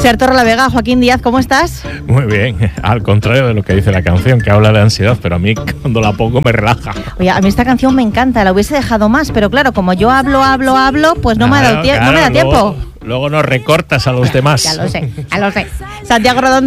Ser Torrelavega, Joaquín Díaz, ¿cómo estás? Muy bien, al contrario de lo que dice la canción, que habla de ansiedad, pero a mí cuando la pongo me relaja. Oye, a mí esta canción me encanta, la hubiese dejado más, pero claro, como yo hablo, pues no me da tiempo. Luego nos recortas a los demás. Ya lo sé. Santiago Rodón.